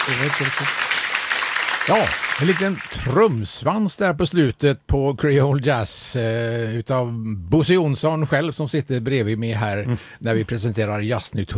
Ja, en liten trumsvans där på slutet på Creole Jazz utav Bosse Jonsson själv som sitter bredvid mig här när vi presenterar Jazznytt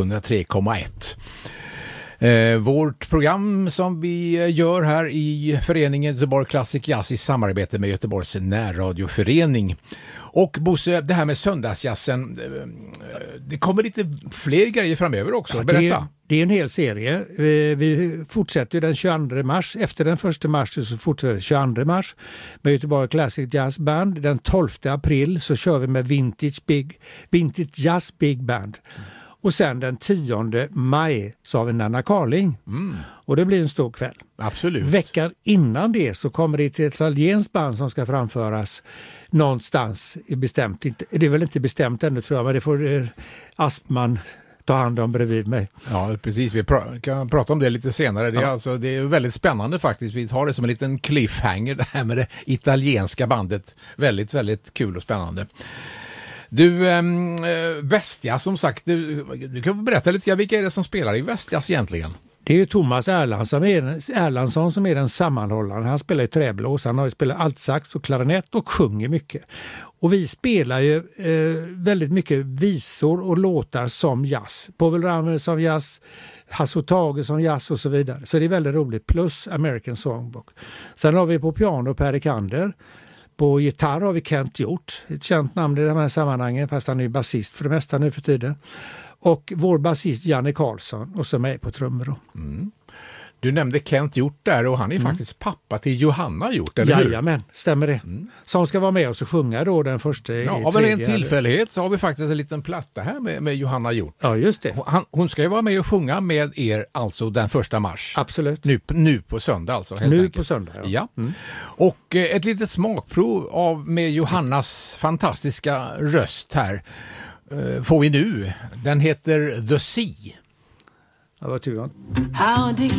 103,1. Vårt program som vi gör här i föreningen Göteborg Classic Jazz i samarbete med Göteborgs närradioförening. Och Bosse, det här med söndagsjazzen, det kommer lite fler grejer framöver också. Ja, berätta. Det är en hel serie. Vi fortsätter den 22 mars. Efter den 1 mars så fortsätter vi 22 mars med Göteborg Classic Jazz Band. Den 12 april så kör vi med Vintage Jazz Big Band. Och sen den 10 maj så har vi Nanna Carling. Och det blir en stor kväll. Absolut. Veckan innan det så kommer det till ett italienskt band som ska framföras någonstans bestämt. Det är väl inte bestämt ännu tror jag, men det får Aspman ta hand om bredvid mig. Ja, precis. Vi kan prata om det lite senare. Det är väldigt spännande faktiskt. Vi tar det som en liten cliffhanger det här med det italienska bandet. Väldigt, väldigt kul och spännande. Du, Västjazz som sagt, du kan berätta lite, vilka är det som spelar i Västjazz egentligen? Det är ju Thomas Erlandsson som är den sammanhållaren. Han spelar ju träblås, han har ju spelat altsax och klarinett och sjunger mycket. Och vi spelar ju väldigt mycket visor och låtar som jazz. Povel Ramel som jazz, Hasse Tage som jazz och så vidare. Så det är väldigt roligt, plus American Songbook. Sen har vi på piano Per Ekander. På gitarr har vi Kent Hjort, ett känt namn i de här sammanhangen, fast han är ju basist för det mesta nu för tiden. Och vår basist Janne Karlsson och så med på trummor. Du nämnde Kent Hjort där och han är faktiskt pappa till Johanna Hjort, eller hur? Jajamän, stämmer det. Som ska vara med oss och sjunga då den första i av en tillfällighet så har vi faktiskt en liten platta här med Johanna Hjort. Ja, just det. Hon ska ju vara med och sjunga med er alltså den 1 mars. Absolut. Nu på söndag alltså. Helt nu enkelt. På söndag, ja. Och ett litet smakprov med Johannas fantastiska röst här får vi nu. Den heter The Sea. Ja, vad tur.